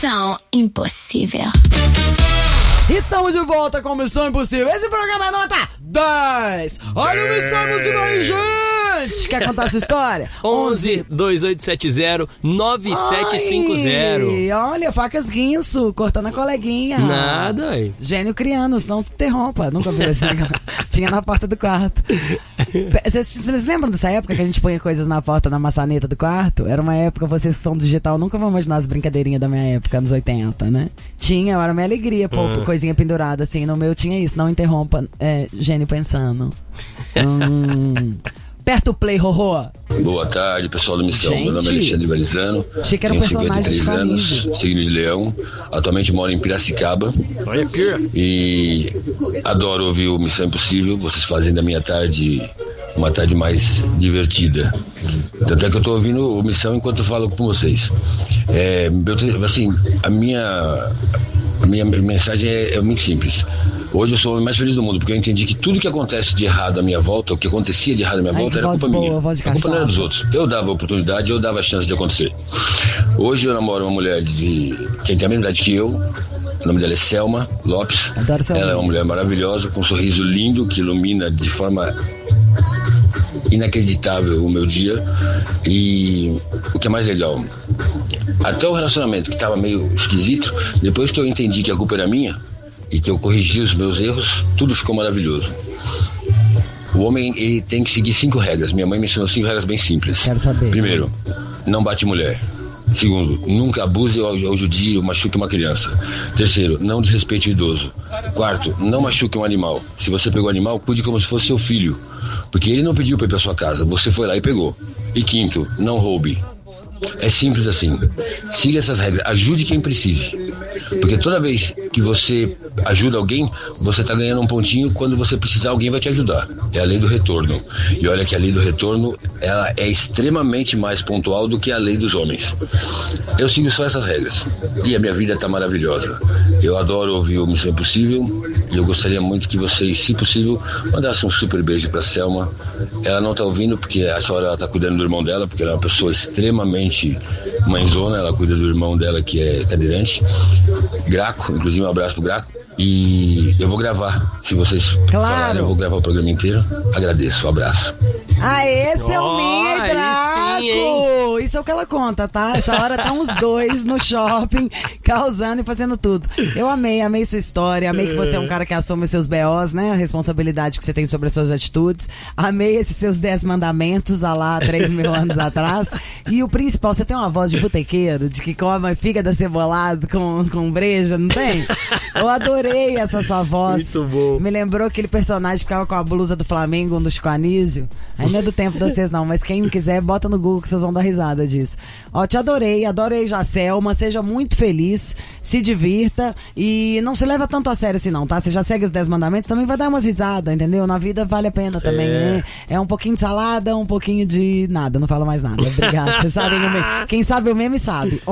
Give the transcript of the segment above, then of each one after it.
Missão Impossível. E estamos de volta com Missão Impossível. Esse programa é nota 10. Olha o Missão Impossível aí, gente. Quer contar a sua história? 11-2870-9750. Olha, facas guinso, cortando a coleguinha. Nada, aí. Gênio criando, senão não te interrompa. Nunca vi esse negócio. Tinha na porta do quarto. Vocês lembram dessa época que a gente punha coisas na porta, na maçaneta do quarto? Era uma época, vocês que são digital nunca vão imaginar as brincadeirinhas da minha época, anos 80, né? Tinha, era minha alegria, pô, coisinha pendurada, assim. No meu tinha isso, não interrompa, Gênio pensando. Aperta o play, Rorô. Boa tarde, pessoal do Missão. Gente, meu nome é Alexandre Balizano. Achei que era um tenho personagem 53 de anos, signo de Leão. Atualmente moro em Piracicaba. Olha, Pira. E adoro ouvir o Missão Impossível. Vocês fazem da minha tarde uma tarde mais divertida. Tanto é que eu tô ouvindo o Missão enquanto eu falo com vocês. Assim, a minha mensagem é muito simples. Hoje eu sou o homem mais feliz do mundo, porque eu entendi que tudo que acontece de errado à minha volta, o que acontecia de errado à minha volta, era culpa minha. A culpa não era dos outros. Eu dava a oportunidade, eu dava a chance de acontecer. Hoje eu namoro uma mulher que tem a mesma idade que eu. O nome dela é Selma Lopes. Adoro Selma. Ela é uma mulher maravilhosa, com um sorriso lindo, que ilumina de forma inacreditável o meu dia. E o que é mais legal, até o relacionamento que estava meio esquisito, depois que eu entendi que a culpa era minha e que eu corrigi os meus erros, tudo ficou maravilhoso. O homem, ele tem que seguir 5 regras. Minha mãe me ensinou 5 regras bem simples. Quero saber. Primeiro, não bate mulher. Segundo, nunca abuse ou judie ou machuque uma criança. Terceiro, não desrespeite o idoso. Quarto, não machuque um animal. Se você pegou um animal, cuide como se fosse seu filho, porque ele não pediu para ir para sua casa, você foi lá e pegou. E quinto, não roube. É simples assim. Siga essas regras, ajude quem precise, porque toda vez que você ajuda alguém, você está ganhando um pontinho. Quando você precisar, alguém vai te ajudar. É a lei do retorno. E olha que a lei do retorno, ela é extremamente mais pontual do que a lei dos homens. Eu sigo só essas regras e a minha vida está maravilhosa. Eu adoro ouvir o Missão Impossível e eu gostaria muito que vocês, se possível, mandassem um super beijo para Selma. Ela não está ouvindo porque essa hora ela está cuidando do irmão dela, porque ela é uma pessoa extremamente mãezona. Ela cuida do irmão dela, que é cadeirante, Graco. Inclusive um abraço pro Graco. E eu vou gravar, se vocês falarem, eu vou gravar o programa inteiro. Agradeço, um abraço. Esse é o Minha e Draco. Isso é o que ela conta, tá? Essa hora tá uns dois no shopping, causando e fazendo tudo. Eu amei sua história, amei que você é um cara que assume os seus BOs, né? A responsabilidade que você tem sobre as suas atitudes. Amei esses seus 10 mandamentos, há lá 3.000 anos atrás. E o principal, você tem uma voz de botequeiro, de que come fígado acebolado com breja, não tem? Eu adorei essa sua voz. Muito bom. Me lembrou aquele personagem que ficava com a blusa do Flamengo, um do Chico Anísio. Aí não é do tempo de vocês não, mas quem quiser, bota no Google que vocês vão dar risada disso. Te adorei já, Selma. Seja muito feliz, se divirta e não se leva tanto a sério assim não, tá? Você já segue os 10 mandamentos, também vai dar umas risadas, entendeu? Na vida vale a pena também, né? É um pouquinho de salada, um pouquinho de nada, não falo mais nada. Obrigado. Vocês sabem o meme. Quem sabe o meme sabe.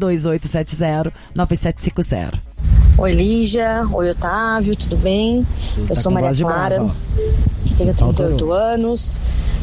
11-2870-9750. Oi, Lígia. Oi, Otávio. Tudo bem? Eu sou Maria Clara. Tenho 38 anos.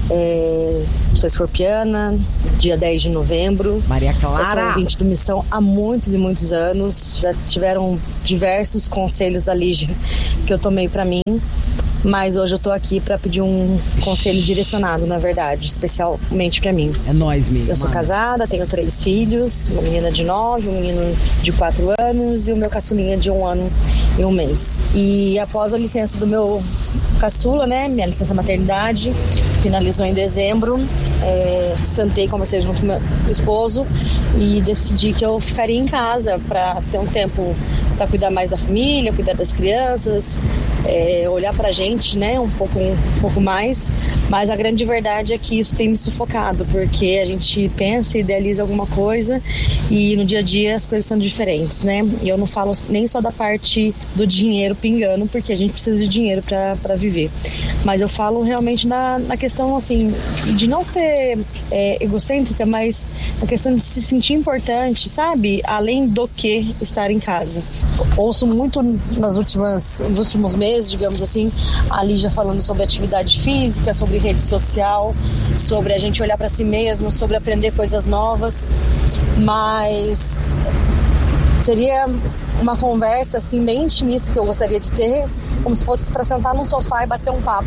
Sou escorpiana. Dia 10 de novembro. Maria Clara. Eu sou ouvinte do Missão há muitos e muitos anos. Já tiveram diversos conselhos da Lígia que eu tomei pra mim. Mas hoje eu tô aqui pra pedir um conselho direcionado, na verdade, especialmente pra mim. É nóis, mesmo. Eu sou casada, tenho 3 filhos, uma menina de 9, um menino de 4 anos e o meu caçulinha de 1 ano e 1 mês. E após a licença do meu caçula, né, minha licença maternidade, finalizou em dezembro, sentei, conversei junto com meu esposo e decidi que eu ficaria em casa pra ter um tempo pra cuidar mais da família, cuidar das crianças, olhar pra gente, né, um pouco mais, mas a grande verdade é que isso tem me sufocado, porque a gente pensa e idealiza alguma coisa e no dia a dia as coisas são diferentes, né, e eu não falo nem só da parte do dinheiro pingando, porque a gente precisa de dinheiro pra viver, mas eu falo realmente na questão, assim, de não ser egocêntrica, mas na questão de se sentir importante, sabe, além do que estar em casa. Ouço muito nos últimos meses, digamos assim, a Lígia falando sobre atividade física, sobre rede social, sobre a gente olhar para si mesmo, sobre aprender coisas novas, mas Seria uma conversa assim bem intimista que eu gostaria de ter, como se fosse para sentar num sofá e bater um papo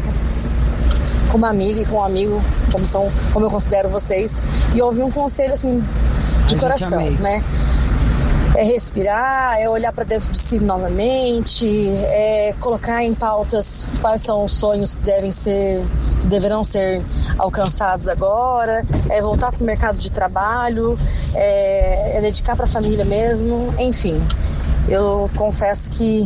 com uma amiga e com um amigo, como eu considero vocês, e ouvir um conselho assim de coração, né? É respirar, é olhar para dentro de si novamente, é colocar em pautas quais são os sonhos que deverão ser alcançados agora, é voltar para o mercado de trabalho, é dedicar para a família mesmo, enfim. Eu confesso que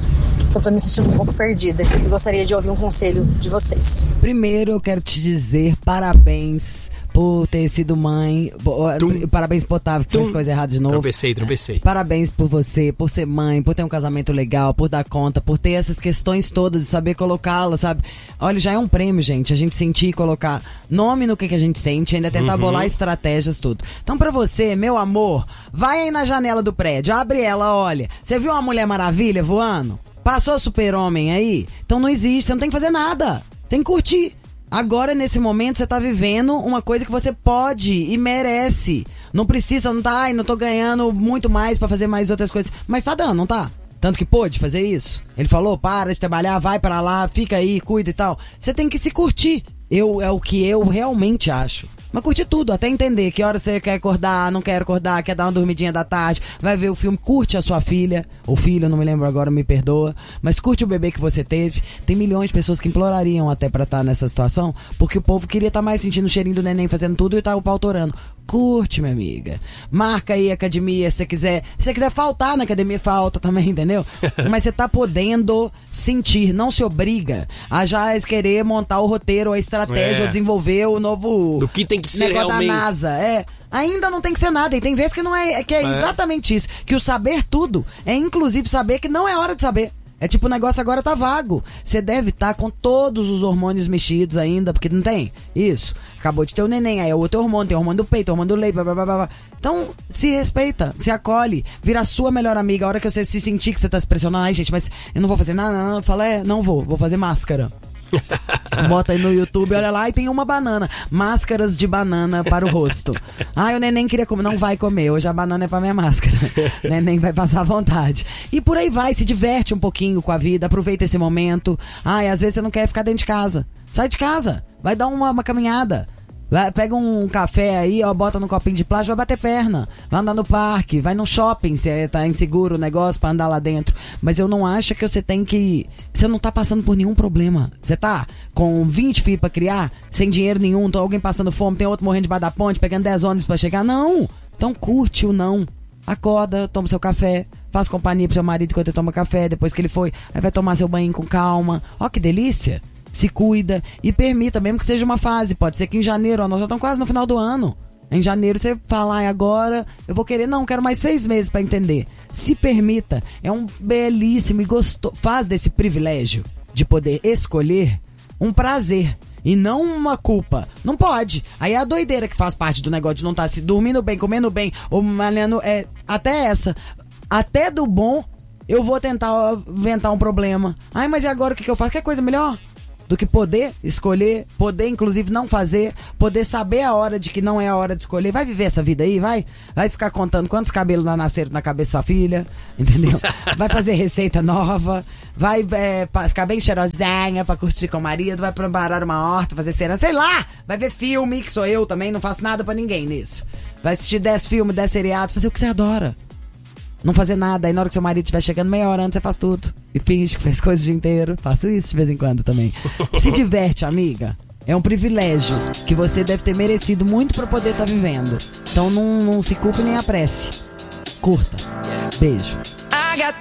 eu tô me sentindo um pouco perdida e gostaria de ouvir um conselho de vocês. Primeiro eu quero te dizer parabéns por ter sido mãe. Parabéns por Otávio, que fez coisa errada de novo. Tropecei. Parabéns por você, por ser mãe, por ter um casamento legal, por dar conta, por ter essas questões todas e saber colocá-las, sabe? Olha, já é um prêmio, gente, a gente sentir e colocar nome no que a gente sente, ainda tentar bolar estratégias, tudo. Então pra você, meu amor, vai aí na janela do prédio, abre ela, olha. Você viu uma Mulher Maravilha voando? Passou Super-Homem aí? Então não existe, você não tem que fazer nada. Tem que curtir. Agora, nesse momento, você tá vivendo uma coisa que você pode e merece. Não precisa, não tô ganhando muito mais pra fazer mais outras coisas. Mas tá dando, não tá? Tanto que pôde fazer isso. Ele falou, para de trabalhar, vai pra lá, fica aí, cuida e tal. Você tem que se curtir. É o que eu realmente acho. Mas curte tudo, até entender que hora você quer acordar, não quer acordar, quer dar uma dormidinha da tarde, vai ver o filme, curte a sua filha, ou filho, não me lembro agora, me perdoa, mas curte o bebê que você teve. Tem milhões de pessoas que implorariam até pra estar nessa situação, porque o povo queria estar mais sentindo o cheirinho do neném fazendo tudo e tá o pau torando. Curte, minha amiga. Marca aí a academia, se você quiser faltar na academia, falta também, entendeu? Mas você tá podendo sentir, não se obriga a já querer montar o roteiro, a estratégia, ou desenvolver o novo... Do que tem que ser negócio realmente. Da NASA, ainda não tem que ser nada, e tem vezes que não é, que é exatamente isso, que o saber tudo é inclusive saber que não é hora de saber. É tipo, o negócio agora tá vago. Você deve estar com todos os hormônios mexidos ainda, porque não tem isso. Acabou de ter o neném, aí é outro hormônio, tem o hormônio do peito, o hormônio do leite, blá, blá, blá, blá. Então, se respeita, se acolhe, vira a sua melhor amiga. A hora que você se sentir que você tá se pressionando, ai gente, mas eu não vou fazer nada, não. Fala, não vou fazer máscara. Bota aí no YouTube, olha lá, e tem uma banana. Máscaras de banana para o rosto. O neném queria comer, não vai comer. Hoje a banana é pra minha máscara. O neném vai passar à vontade. E por aí vai, se diverte um pouquinho com a vida, aproveita esse momento. Às vezes você não quer ficar dentro de casa. Sai de casa, vai dar uma caminhada. Pega um café aí, bota no copinho de plástico, vai bater perna, vai andar no parque, vai no shopping se tá inseguro o negócio pra andar lá dentro. Mas eu não acho que você tem que... Você não tá passando por nenhum problema. Você tá com 20 filhos pra criar, sem dinheiro nenhum, tem alguém passando fome, tem outro morrendo debaixo da ponte, pegando 10 ônibus pra chegar. Não! Então curte o não. Acorda, toma seu café, faz companhia pro seu marido enquanto ele toma café, depois que ele foi, aí vai tomar seu banho com calma. Ó, que delícia! Se cuida e permita, mesmo que seja uma fase. Pode ser que em janeiro, nós já estamos quase no final do ano. Em janeiro você fala, agora eu vou querer, quero mais 6 meses para entender. Se permita, é um belíssimo e gostoso, faz desse privilégio de poder escolher um prazer e não uma culpa. Não pode. Aí é a doideira que faz parte do negócio de não estar se dormindo bem, comendo bem, ou malhando, até essa. Até do bom, eu vou tentar inventar um problema. Mas e agora o que eu faço? Quer coisa melhor? Do que poder escolher, poder inclusive não fazer, poder saber a hora de que não é a hora de escolher. Vai viver essa vida aí, vai ficar contando quantos cabelos nasceram na cabeça da sua filha, entendeu? Vai fazer receita nova, vai ficar bem cheirosinha pra curtir com o marido, vai preparar uma horta, fazer cera, sei lá, vai ver filme, que sou eu também, não faço nada pra ninguém nisso. Vai assistir 10 filmes, 10 seriados, fazer o que você adora. Não fazer nada, aí na hora que seu marido estiver chegando meia hora antes, você faz tudo. E finge que fez coisa o dia inteiro. Faço isso de vez em quando também. Se diverte, amiga. É um privilégio que você deve ter merecido muito pra poder estar vivendo. Então não se culpe nem apresse. Curta. Beijo.